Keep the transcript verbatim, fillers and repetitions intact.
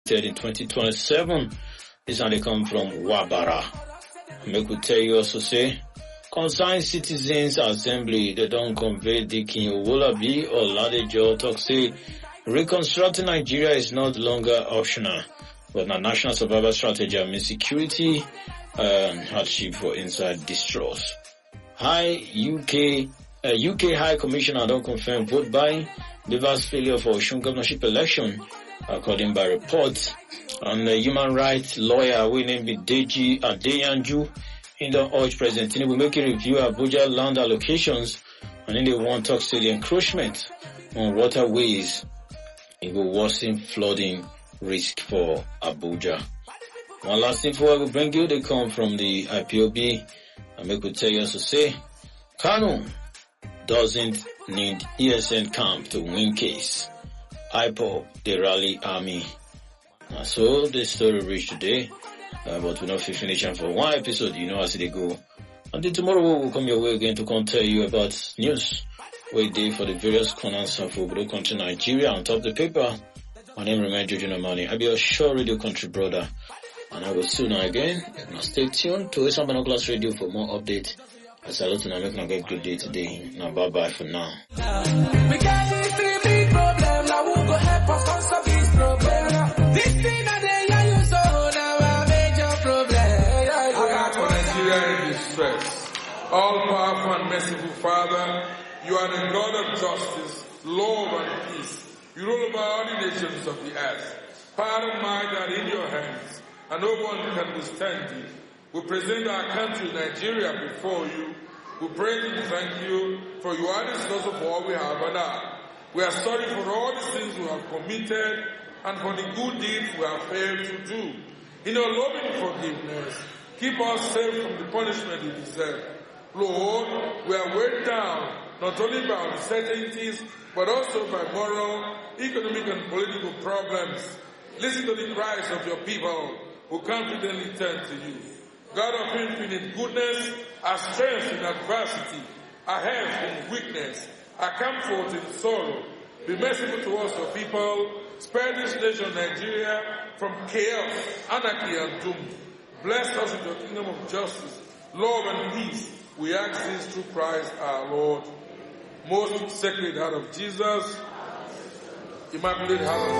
in twenty twenty-seven. This one they come from Wabara. Make we tell you also say, concerned citizens assembly, they don't convey the King Owolabi or Ladejo talk say, reconstructing Nigeria is not longer optional, but a national survival strategy amid security and hardship for inside distrust. High U K, uh, U K High Commissioner don't confirm vote buying, Rivers failure for Osun governorship election, according by reports. And the human rights lawyer, we name it Deji Adeyanju, in the urge President Tinubu make a review of Abuja land allocations, and then they want to talk to the encroachment on waterways. It will worsen flooding risk for Abuja. One last info I will bring you, they come from the I P O B, and make we tell you to say, Kanu doesn't need E S N camp to win case. I P O B, the rally army. And so this story reached today, uh, but we're not finishing for one episode, you know as they go. Until tomorrow we'll come your way again to come tell you about news we did for the various corners of Obodo country Nigeria on top of the paper. My name remains Jojo Nomani. I'll be a sure radio country brother. And I will see you now again. Now stay tuned to Esan Binoculars Radio for more updates. I salute and I make a good day today. Now bye bye for now. We got this three big problem. Now who go help us on solve this problem? This thing that they use so now a major problem. I got for Nigeria in distress. All powerful and merciful Father, you are the God of justice, love and peace. You rule over all the nations of the earth. Power and might are in your hands, and no one can withstand you. We present our country, Nigeria, before you. We praise and thank you, for you are the source of all we have and are. We are sorry for all the sins we have committed and for the good deeds we have failed to do. In your loving forgiveness, keep us safe from the punishment we deserve. Lord, we are weighed down not only by uncertainties, but also by moral, economic, and political problems. Listen to the cries of your people who confidently turn to you. God of infinite goodness, our strength in adversity, our health in weakness, our comfort in sorrow. Be merciful to us, your people. Spare this nation, Nigeria, from chaos, anarchy, and doom. Bless us with your kingdom of justice, love, and peace. We ask this through Christ our Lord. Most sacred heart of Jesus, Immaculate Heart of